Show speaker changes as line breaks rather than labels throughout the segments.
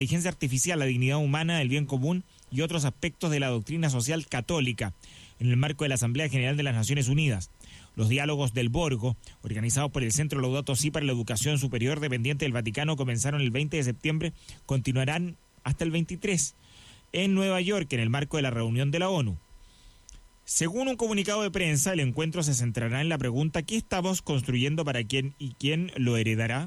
inteligencia artificial, la dignidad humana, el bien común y otros aspectos de la doctrina social católica en el marco de la Asamblea General de las Naciones Unidas. Los diálogos del Borgo, organizados por el Centro Laudato Si para la Educación Superior dependiente del Vaticano, comenzaron el 20 de septiembre, continuarán hasta el 23 en Nueva York en el marco de la reunión de la ONU. Según un comunicado de prensa, el encuentro se centrará en la pregunta ¿qué estamos construyendo para quién y quién lo heredará?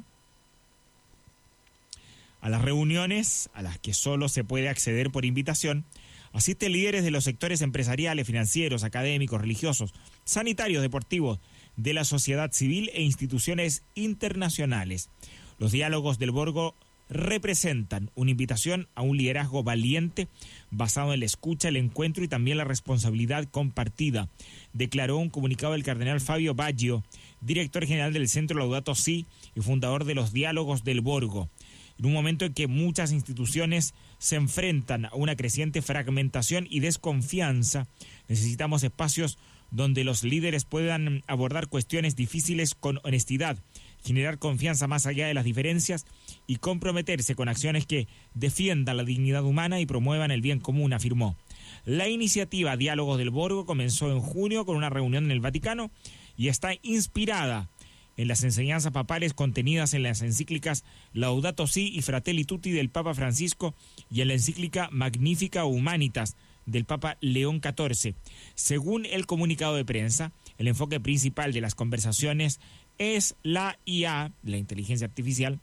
A las reuniones, a las que solo se puede acceder por invitación, asisten líderes de los sectores empresariales, financieros, académicos, religiosos, sanitarios, deportivos, de la sociedad civil e instituciones internacionales. Los diálogos del Borgo representan una invitación a un liderazgo valiente basado en la escucha, el encuentro y también la responsabilidad compartida, declaró un comunicado del cardenal Fabio Baggio, director general del Centro Laudato Si y fundador de los diálogos del Borgo. En un momento en que muchas instituciones se enfrentan a una creciente fragmentación y desconfianza, necesitamos espacios donde los líderes puedan abordar cuestiones difíciles con honestidad, generar confianza más allá de las diferencias y comprometerse con acciones que defiendan la dignidad humana y promuevan el bien común, afirmó. La iniciativa Diálogos del Borgo comenzó en junio con una reunión en el Vaticano y está inspirada en las enseñanzas papales contenidas en las encíclicas Laudato Si y Fratelli Tutti del Papa Francisco y en la encíclica Magnificat Humanitas del Papa León XIV. Según el comunicado de prensa, el enfoque principal de las conversaciones es la IA, la inteligencia artificial,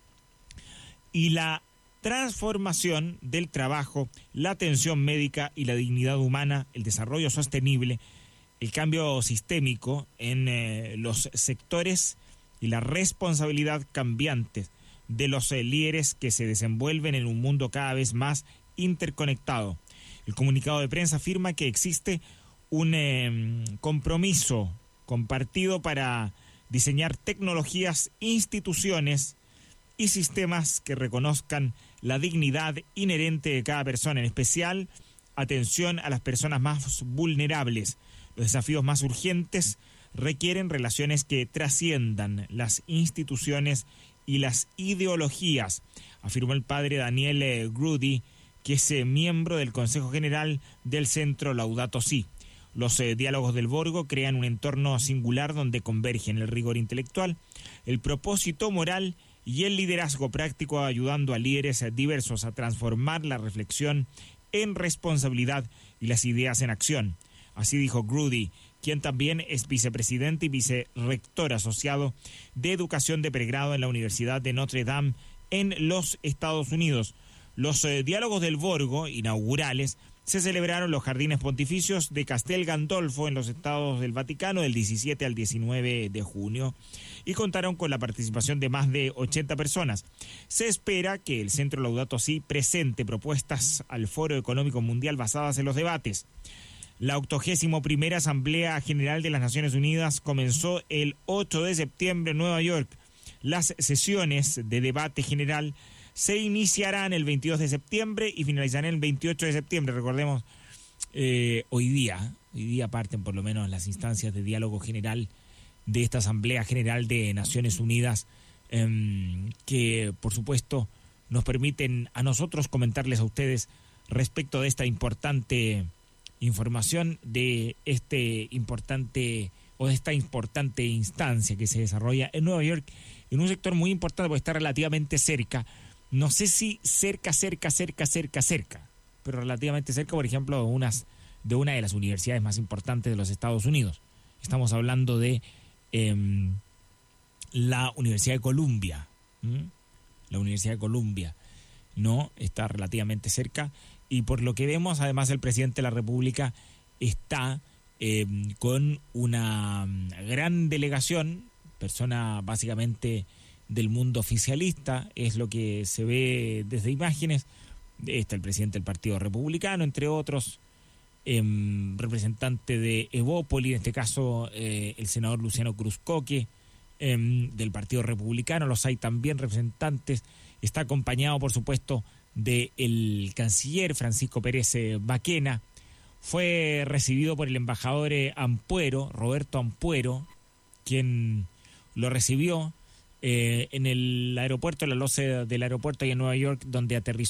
y la transformación del trabajo, la atención médica y la dignidad humana, el desarrollo sostenible, el cambio sistémico en los sectores y la responsabilidad cambiante de los líderes que se desenvuelven en un mundo cada vez más interconectado. El comunicado de prensa afirma que existe un compromiso compartido para diseñar tecnologías, instituciones y sistemas que reconozcan la dignidad inherente de cada persona, en especial atención a las personas más vulnerables. Los desafíos más urgentes requieren relaciones que trasciendan las instituciones y las ideologías, afirmó el padre Daniel Grudy, que es miembro del Consejo General del Centro Laudato Si. Los diálogos del Borgo crean un entorno singular donde convergen el rigor intelectual, el propósito moral y el liderazgo práctico, ayudando a líderes diversos a transformar la reflexión en responsabilidad y las ideas en acción. Así dijo Grudy, quien también es vicepresidente y vicerrector asociado de educación de pregrado en la Universidad de Notre Dame en los Estados Unidos. Los diálogos del Borgo, inaugurales, se celebraron en los Jardines Pontificios de Castel Gandolfo en los Estados del Vaticano del 17 al 19 de junio y contaron con la participación de más de 80 personas. Se espera que el Centro Laudato Si presente propuestas al Foro Económico Mundial basadas en los debates. La 81ª Asamblea General de las Naciones Unidas comenzó el 8 de septiembre en Nueva York. Las sesiones de debate general se iniciarán el 22 de septiembre y finalizarán el 28 de septiembre. Recordemos, hoy día parten por lo menos las instancias de diálogo general de esta Asamblea General de Naciones Unidas, que por supuesto nos permiten a nosotros comentarles a ustedes respecto de esta importante información, de esta importante instancia que se desarrolla en Nueva York, en un sector muy importante porque está relativamente cerca. No sé si cerca, pero relativamente cerca, por ejemplo, de una de las universidades más importantes de los Estados Unidos. Estamos hablando de la Universidad de Columbia. La Universidad de Columbia, ¿no? Está relativamente cerca. Y por lo que vemos, además, el presidente de la República está con una gran delegación, persona básicamente del mundo oficialista, es lo que se ve desde imágenes. Está el presidente del Partido Republicano, entre otros, representante de Evópoli, en este caso el senador Luciano Cruzcoque, del Partido Republicano. Los hay también representantes. Está acompañado, por supuesto, del canciller Francisco Pérez Baquena. Fue recibido por el embajador Ampuero, Roberto Ampuero, quien lo recibió en el aeropuerto, la losa del aeropuerto y en Nueva York, donde aterrizó